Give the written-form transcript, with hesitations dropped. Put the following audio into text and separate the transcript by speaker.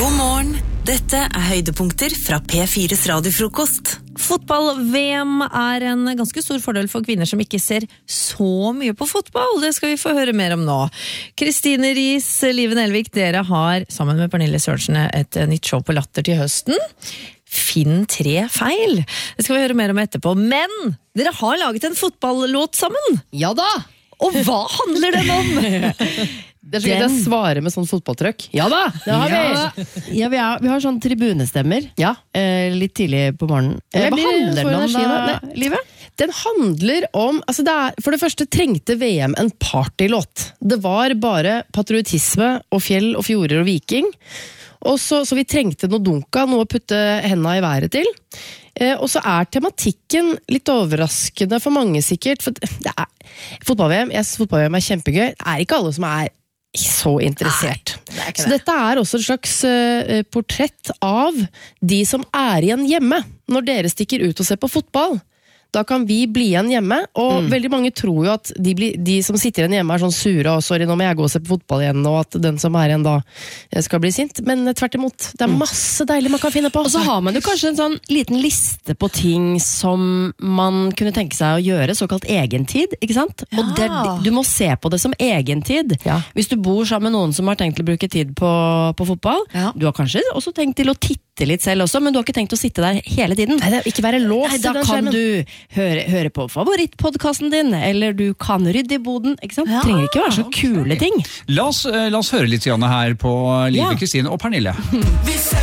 Speaker 1: God morgen, dette høydepunkter fra P4's radiofrokost.
Speaker 2: Fotball-VM en ganske stor fordel for kvinner som ikke ser så mye på fotball. Det skal vi få høre mer om nå. Kristine Riis, Live Nelvik, dere har sammen med Pernille Sørensen et nytt show på Latter til høsten. Finn 3 feil. Det skal vi høre mer om etterpå. Men dere har laget en fotballlåt sammen.
Speaker 3: Ja da!
Speaker 2: Og hva handler den om?
Speaker 3: Det så gøy å svare med sånn fotballtrøkk. Ja da, det har vi!
Speaker 4: Ja, vi har sånn tribunestemmer.
Speaker 3: Ja.
Speaker 4: Litt tidlig på morgenen. Hva handler den om da, Livet?
Speaker 3: Den handler om, altså for det første trengte VM en partylåt. Det var bare patriotisme og fjell og fjorder og viking. Og så vi trengte noe dunka, noe å putte hendene i været til. Og så tematikken litt overraskende for mange sikkert, for fotball-VM kjempegøy. Det ikke alle som så interessert.
Speaker 2: Nei,
Speaker 3: så dette også et slags portrett av de som igjen hjemme, når dere stikker ut og ser på fotball. Da kan vi bli igjen hjemme, og veldig mange tror jo at de som sitter igjen hjemme sånn sure, og sorry, nå må jeg gå og se på fotball igjen, og at den som igjen da skal bli sint. Men tvert imot, det masse deilig man kan finne på.
Speaker 4: Og så har man jo kanskje en sånn liten liste på ting som man kunne tenke seg å gjøre, såkalt egentid, ikke sant?
Speaker 2: Ja.
Speaker 4: Og du må se på det som egentid.
Speaker 3: Ja.
Speaker 4: Hvis du bor sammen med noen som har tenkt til å bruke tid på fotball, du har kanskje også tenkt til å titte litt selv også, men du har ikke tenkt å sitte der hele tiden.
Speaker 3: Nei, ikke være låst.
Speaker 4: Nei, da kan du høre på favorittpodcasten din, eller du kan rydde i boden, ikke sant? Trenger ikke være så kule ting.
Speaker 5: La oss høre litt her på Live, Kristine og Pernille.